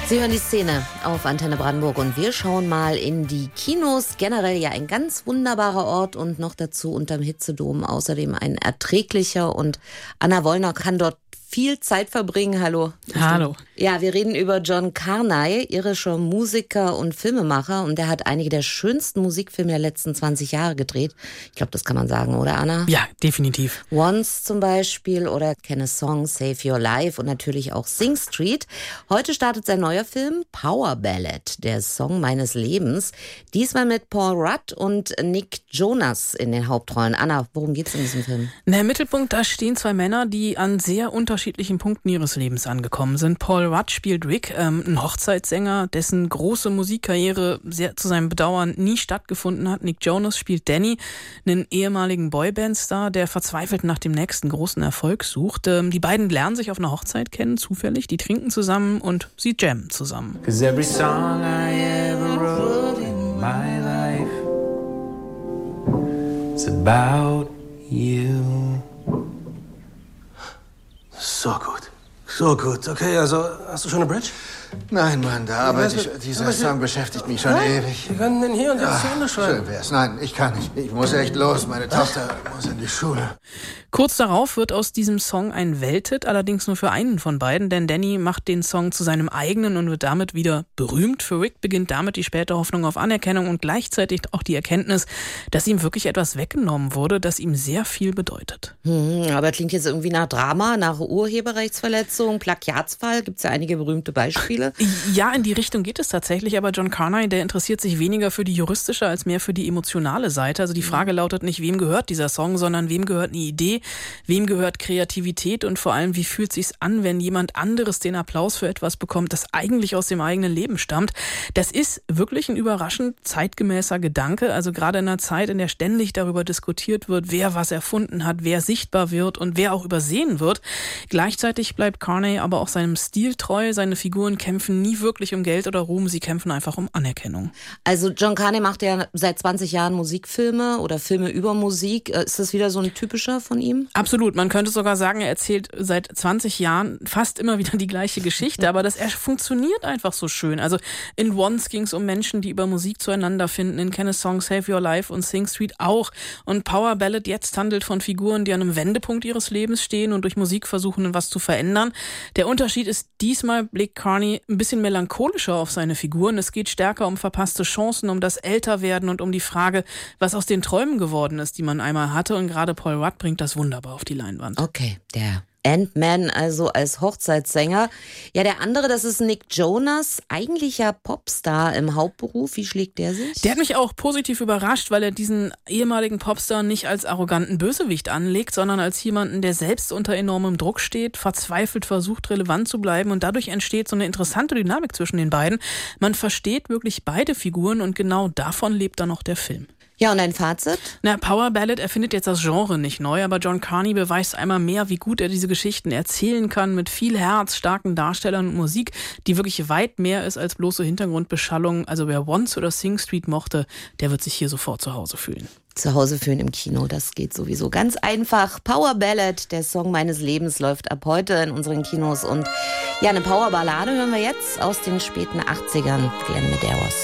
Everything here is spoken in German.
Sie hören die Szene auf Antenne Brandenburg und wir schauen mal in die Kinos. Generell ja ein ganz wunderbarer Ort und noch dazu unterm Hitzedom außerdem ein erträglicher, und Anna Wollner kann dort viel Zeit verbringen. Hallo. Hallo. Ja, wir reden über John Carney, irischer Musiker und Filmemacher, und der hat einige der schönsten Musikfilme der letzten 20 Jahre gedreht. Ich glaube, das kann man sagen, oder Anna? Ja, definitiv. Once zum Beispiel oder Can a Song Save Your Life und natürlich auch Sing Street. Heute startet sein neuer Film Power Ballad, der Song meines Lebens. Diesmal mit Paul Rudd und Nick Jonas in den Hauptrollen. Anna, worum geht's in diesem Film? Im Mittelpunkt, da stehen zwei Männer, die an sehr unterschiedlichen Punkten ihres Lebens angekommen sind. Paul Rudd spielt Rick, ein Hochzeitssänger, dessen große Musikkarriere sehr zu seinem Bedauern nie stattgefunden hat. Nick Jonas spielt Danny, einen ehemaligen Boybandstar, der verzweifelt nach dem nächsten großen Erfolg sucht. Die beiden lernen sich auf einer Hochzeit kennen, zufällig. Die trinken zusammen und sie jammen zusammen. 'Cause every song I ever wrote in my life is about you. So gut. So gut. Okay, also hast du schon eine Bridge? Nein, Mann, da arbeite ich. Dieser Song beschäftigt mich schon ewig. Wir können den hier und jetzt zu Ende schreiben. Schön wär's. Nein, ich kann nicht. Ich muss echt los. Meine Tochter muss in die Schule. Kurz darauf wird aus diesem Song ein Welthit, allerdings nur für einen von beiden, denn Danny macht den Song zu seinem eigenen und wird damit wieder berühmt. Für Rick beginnt damit die späte Hoffnung auf Anerkennung und gleichzeitig auch die Erkenntnis, dass ihm wirklich etwas weggenommen wurde, das ihm sehr viel bedeutet. Aber klingt jetzt irgendwie nach Drama, nach Urheberrechtsverletzung, Plagiatsfall. Gibt's ja einige berühmte Beispiele. Ja, in die Richtung geht es tatsächlich, aber John Carney, der interessiert sich weniger für die juristische als mehr für die emotionale Seite. Also die Frage lautet nicht, wem gehört dieser Song, sondern wem gehört eine Idee, wem gehört Kreativität und vor allem, wie fühlt sich's an, wenn jemand anderes den Applaus für etwas bekommt, das eigentlich aus dem eigenen Leben stammt. Das ist wirklich ein überraschend zeitgemäßer Gedanke, also gerade in einer Zeit, in der ständig darüber diskutiert wird, wer was erfunden hat, wer sichtbar wird und wer auch übersehen wird. Gleichzeitig bleibt Carney aber auch seinem Stil treu, seine Figuren kämpfen nie wirklich um Geld oder Ruhm, sie kämpfen einfach um Anerkennung. Also John Carney macht ja seit 20 Jahren Musikfilme oder Filme über Musik. Ist das wieder so ein typischer von ihm? Absolut, man könnte sogar sagen, er erzählt seit 20 Jahren fast immer wieder die gleiche Geschichte, aber er funktioniert einfach so schön. Also in Once ging es um Menschen, die über Musik zueinander finden, in Can a Song Save Your Life und Sing Street auch. Und Power Ballad jetzt handelt von Figuren, die an einem Wendepunkt ihres Lebens stehen und durch Musik versuchen, was zu verändern. Der Unterschied ist, diesmal blickt Carney ein bisschen melancholischer auf seine Figuren. Es geht stärker um verpasste Chancen, um das Älterwerden und um die Frage, was aus den Träumen geworden ist, die man einmal hatte. Und gerade Paul Rudd bringt das wunderbar auf die Leinwand. Okay, der Ant-Man also als Hochzeitssänger. Ja, der andere, das ist Nick Jonas, eigentlich ja Popstar im Hauptberuf. Wie schlägt der sich? Der hat mich auch positiv überrascht, weil er diesen ehemaligen Popstar nicht als arroganten Bösewicht anlegt, sondern als jemanden, der selbst unter enormem Druck steht, verzweifelt versucht, relevant zu bleiben, und dadurch entsteht so eine interessante Dynamik zwischen den beiden. Man versteht wirklich beide Figuren und genau davon lebt dann auch der Film. Ja, und ein Fazit? Power Ballad erfindet jetzt das Genre nicht neu, aber John Carney beweist einmal mehr, wie gut er diese Geschichten erzählen kann, mit viel Herz, starken Darstellern und Musik, die wirklich weit mehr ist als bloße Hintergrundbeschallung. Also wer Once oder Sing Street mochte, der wird sich hier sofort zu Hause fühlen. Zu Hause fühlen im Kino, das geht sowieso ganz einfach. Power Ballad, der Song meines Lebens, läuft ab heute in unseren Kinos. Und ja, eine Powerballade hören wir jetzt aus den späten 80ern, Glenn Medeiros.